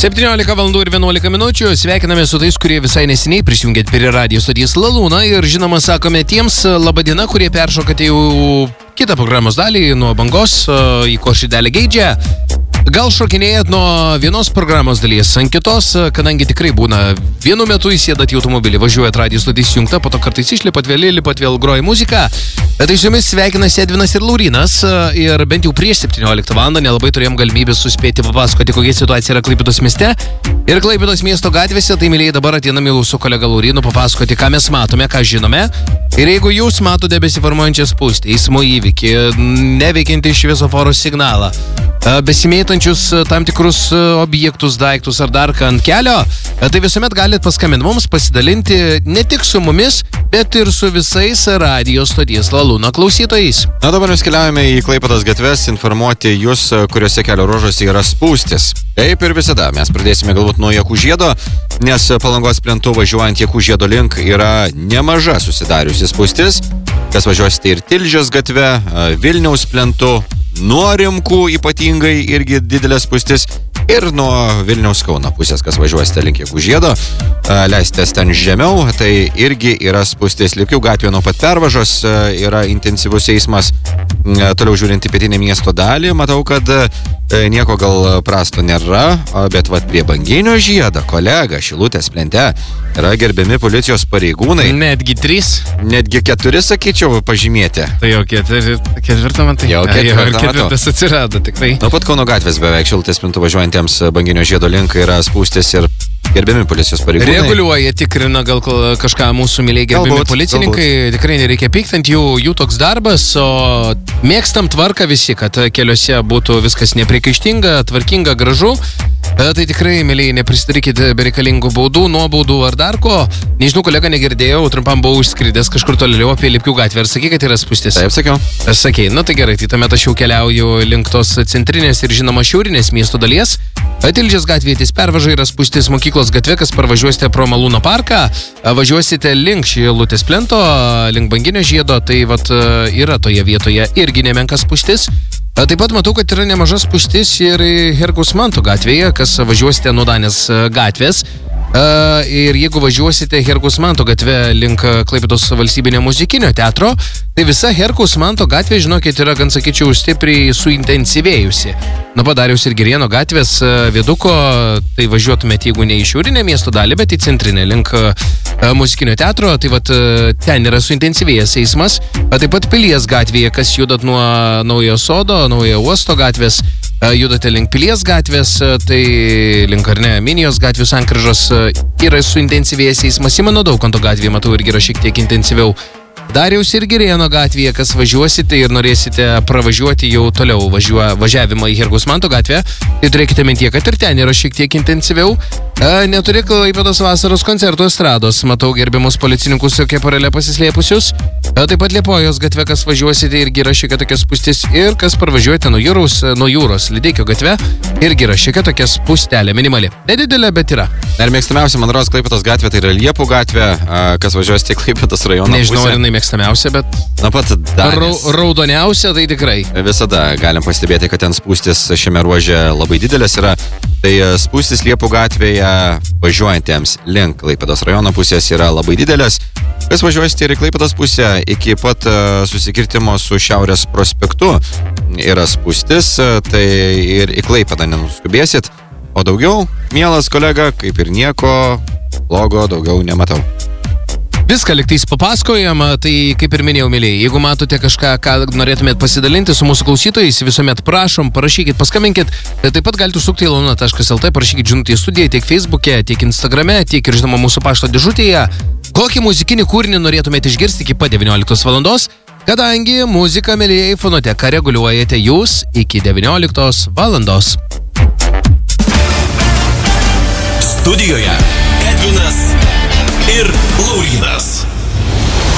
17:11 sveikiname su tais, kurie visai neseniai prisijungėt prie radijo stoties Lalūna ir žinoma sakome tiems labadiena, kurie peršokate jau kitą programos dalį nuo bangos į ko širdelę geidžia. Gal šokinėjat nuo vienos programos dalies ant kitos, kadangi tikrai būna vienu metu įsėdat į automobilį, važiuojat radijo stotis jungta, po to kartais išlipat vėl, lipat vėl groja muziką. Tai su jumis sveikinasi Edvinas ir Laurynas ir bent jau prieš 17 val. Nelabai turėjom galimybę suspėti papasakoti, kokia situacija yra Klaipėdos mieste ir Klaipėdos miesto gatvėse. Tai mylėjai dabar ateiname su kolega Laurynu papasakoti, ką mes matome, ką žinome. Ir jeigu jūs matote besiformuojančią spūstį, eismo įvykį, neveikiantį šviesoforo signalą, besimėtančius tam tikrus objektus, daiktus ar dar ką ant kelio, tai visuomet galite paskambinti mums, pasidalinti ne tik su mumis, bet ir su visais radijo stoties Lalūna klausytojais. Na dabar mes keliaujame į Klaipėdos gatves informuoti jūs, kuriuose kelio ruožuose yra spūstis. Kaip ir visada, mes pradėsime galbūt nuo Jakų žiedo, nes Palangos plentu važiuojant Jakų žiedo link yra nemaža susidariusi spūstis. Kas važiuosite ir Tilžės gatve, Vilniaus plentu, nuo Rimkų ypatingai irgi didelė spūstis ir nuo Vilniaus Kauno pusės, kas važiuosite link Jakų žiedo, leistės ten žemiau, tai irgi yra spūstis. Likių gatvė nuo pat pervažos yra intensyvus eismas. Toliau žiūrint į pietinę miesto dalį, matau, kad nieko gal prasto nėra, bet vat prie Banginio žiedo, kolega, Šilutės plente yra gerbiami policijos pareigūnai. Netgi 3? Netgi 4, sakyčiau, pažymėti. Tai jau ketvirtą man tai. Jau ketvirtas atsirado, tikrai. Nuo pat Kauno gatvės beveik Šilutės plentu važiuojantiems Banginio žiedo link yra spūstis ir gerbiami policijos pareigūnai. Reguliuoja, tikrina gal kažką mūsų mylėjai gerbiami policininkai. Galbūt. Tikrai nereikia pykti ant jų toks darbas, o mėgstam tvarką visi, kad keliuose būtų viskas nepriekaištinga, tvarkinga, gražu. Tai tikrai, mylėjai, neprisidarykite bereikalingų baudų, nuobaudų ar dar ko. Nežinau, kolega, negirdėjau, trumpam buvau išskridęs kažkur toliau apie Lipių gatvę. Ar sakai, kad yra spūstis? Taip, sakiau. Sakei, nu tai gerai, tai tuomet aš jau keliauju link tos centrinės ir žinoma šiaurinės miesto dalies. Tilžės gatvėje ties pervaža yra spūstis Mokyklos gatve, kas parvažiuosite pro Malūno parką, važiuosite link Šilutės plento, link Banginio žiedo, tai vat yra toje vietoje irgi nemenkas spūstis. Taip pat matau, kad yra nemaža spūstis ir Herkaus Manto gatvėje, kas važiuosite nuo Danės gatvės. Ir jeigu važiuosite Herkaus Manto gatve link Klaipėdos valstybinio muzikinio teatro, tai visa Herkaus Manto gatvė, žinokit, yra, gan sakyčiau, stipriai suintensyvėjusi. Nuo Padariaus ir Girėno gatvės viaduko, tai važiuotumėte, jeigu ne į šiaurinę miesto dalį, bet į centrinę link muzikinio teatro, tai vat ten yra suintensyvėjęs eismas. Taip pat Pilies gatvėje, kas judat nuo Naujojo Sodo, Naujojo Uosto gatvės, judate link Pilies gatvės, tai link Arne Minijos gatvės sankryžos yra suintensyvėjęs eismas. Simono Daukanto gatvėje, matau, irgi yra šiek tiek intensyviau. Dariaus ir Girėno gatvėje, kas važiuosite ir norėsite pravažiuoti jau toliau važiavimą į Herkaus Manto gatvę, tai turėkite mintyje, kad ir ten yra šiek tiek intensyviau. Neturi Klaipėdos vasaros koncertų estrados, matau gerbiamus policininkus su keparėle pasislėpusius. Taip pat Liepojos gatvė, kas važiuosite, irgi yra šiek tiek tokia spūstis, ir kas parvažiuojate nuo jūros Lideikio gatvė, irgi yra šiek tiek tokia spūstelė, minimali. Nedidelė, bet yra. Ir mėgstamiausia, man rodos, Klaipėdos gatvė, tai yra Liepų gatvė, kas važiuosite į Klaipėdos rajoną. Nežinau, ar jinai mėgstamiausia, bet nuo pat Danės. Raudoniausia, tai tikrai. Visada galim pastebėti, kad ten spūstis šiame ruože labai didelės yra. Tai spūstis Liepų gatvėje važiuojantiems link Klaipėdos rajono pusės yra labai didelės. Kas važiuosite ir į Klaipėdos pusę, iki pat susikirtimo su Šiaurės prospektu yra spūstis, tai ir į Klaipėdą nenuskubėsit. O daugiau, mielas kolega, kaip ir nieko blogo daugiau nematau. Viską liktais papasakojam, tai kaip ir minėjau, mėlyje, jeigu matote kažką, ką norėtumėt pasidalinti su mūsų klausytojais, visuomet prašom, parašykit, paskambinkit, taip pat galite užsukti į laluna.lt, parašykit žinutę į studiją tiek Facebook'e, tiek Instagram'e, tiek ir žinoma mūsų pašto dėžutėje. Kokį muzikinį kūrinį norėtumėte išgirsti iki pat 19 valandos, kadangi muziką, mėlyje, Fonoteka reguliuojate jūs iki 19 valandos. Studijoje Edvinas ir Laurynas.